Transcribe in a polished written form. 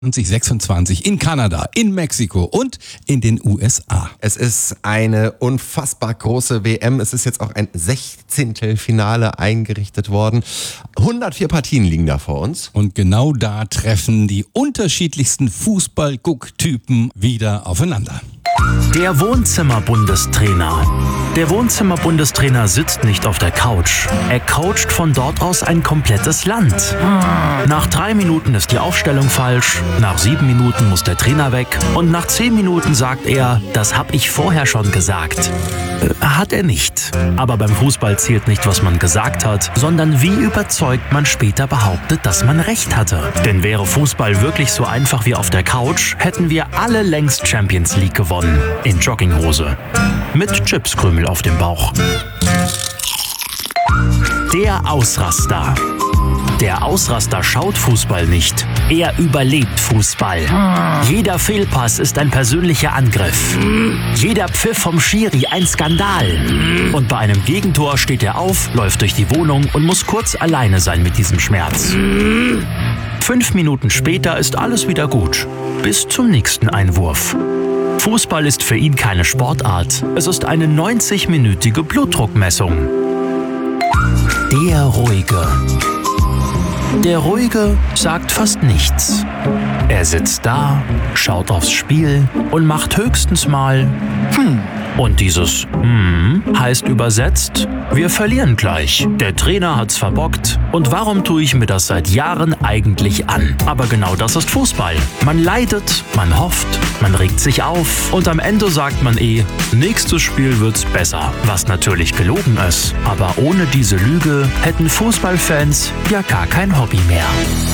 2026 in Kanada, in Mexiko und in den USA. Es ist eine unfassbar große WM. Es ist jetzt auch ein 16. Finale eingerichtet worden. 104 Partien liegen da vor uns. Und genau da treffen die unterschiedlichsten Fußball-Gucktypen wieder aufeinander. Der Wohnzimmer-Bundestrainer. Der Wohnzimmer-Bundestrainer sitzt nicht auf der Couch. Er coacht von dort aus ein komplettes Land. Nach 3 Minuten ist die Aufstellung falsch, nach 7 Minuten muss der Trainer weg und nach 10 Minuten sagt er, das hab ich vorher schon gesagt. Hat er nicht. Aber beim Fußball zählt nicht, was man gesagt hat, sondern wie überzeugt man später behauptet, dass man recht hatte. Denn wäre Fußball wirklich so einfach wie auf der Couch, hätten wir alle längst Champions League gewonnen. In Jogginghose. Mit Chipskrümel auf dem Bauch. Der Ausraster. Der Ausraster schaut Fußball nicht. Er überlebt Fußball. Jeder Fehlpass ist ein persönlicher Angriff. Jeder Pfiff vom Schiri ein Skandal. Und bei einem Gegentor steht er auf, läuft durch die Wohnung und muss kurz alleine sein mit diesem Schmerz. 5 Minuten später ist alles wieder gut. Bis zum nächsten Einwurf. Fußball ist für ihn keine Sportart. Es ist eine 90-minütige Blutdruckmessung. Der Ruhige. Der Ruhige sagt fast nichts. Er sitzt da, schaut aufs Spiel und macht höchstens mal Und dieses heißt übersetzt, wir verlieren gleich. Der Trainer hat's verbockt. Und warum tue ich mir das seit Jahren eigentlich an? Aber genau das ist Fußball. Man leidet, man hofft, man regt sich auf und am Ende sagt man nächstes Spiel wird's besser. Was natürlich gelogen ist. Aber ohne diese Lüge hätten Fußballfans ja gar kein Hobby mehr.